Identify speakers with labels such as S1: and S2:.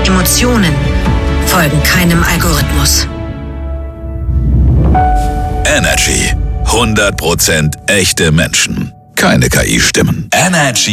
S1: Emotionen folgen keinem Algorithmus.
S2: Energy. 100% echte Menschen. Keine KI-Stimmen. Energy.